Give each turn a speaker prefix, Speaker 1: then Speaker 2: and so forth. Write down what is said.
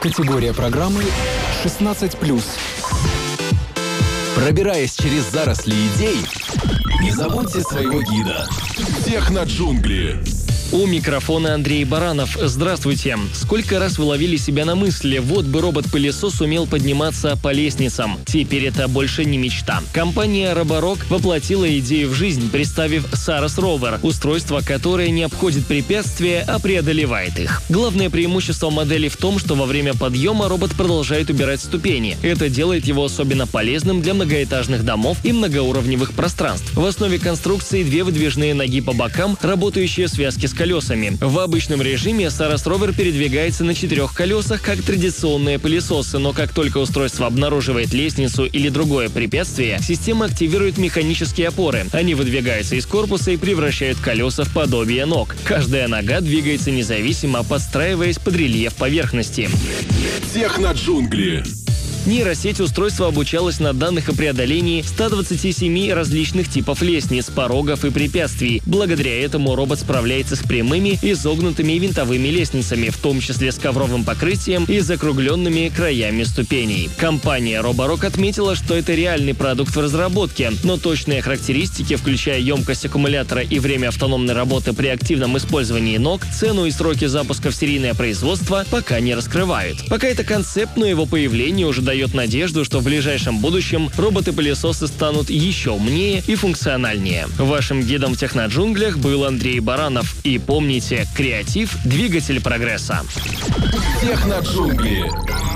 Speaker 1: Категория программы 16+. Пробираясь через заросли идей, не забудьте своего гида. Техноджунгли.
Speaker 2: У микрофона Андрей Баранов. Здравствуйте. Сколько раз вы ловили себя на мысли, вот бы робот-пылесос умел подниматься по лестницам. Теперь это больше не мечта. Компания Roborock воплотила идею в жизнь, представив Saros Rover, устройство, которое не обходит препятствия, а преодолевает их. Главное преимущество модели в том, что во время подъема робот продолжает убирать ступени. Это делает его особенно полезным для многоэтажных домов и многоуровневых пространств. В основе конструкции две выдвижные ноги по бокам, работающие связки с колесами. В обычном режиме Saros Rover передвигается на 4 колесах, как традиционные пылесосы, но как только устройство обнаруживает лестницу или другое препятствие, система активирует механические опоры. Они выдвигаются из корпуса и превращают колеса в подобие ног. Каждая нога двигается независимо, подстраиваясь под рельеф поверхности.
Speaker 1: Техноджунгли.
Speaker 2: Нейросеть устройства обучалась на данных о преодолении 127 различных типов лестниц, порогов и препятствий. Благодаря этому робот справляется с прямыми, изогнутыми и винтовыми лестницами, в том числе с ковровым покрытием и закругленными краями ступеней. Компания Roborock отметила, что это реальный продукт в разработке, но точные характеристики, включая емкость аккумулятора и время автономной работы при активном использовании ног, цену и сроки запуска в серийное производство пока не раскрывают. Пока это концепт, но его появление уже дает надежду, что в ближайшем будущем роботы-пылесосы станут еще умнее и функциональнее. Вашим гидом в техноджунглях был Андрей Баранов. И помните, креатив – двигатель прогресса.
Speaker 1: Техноджунгли.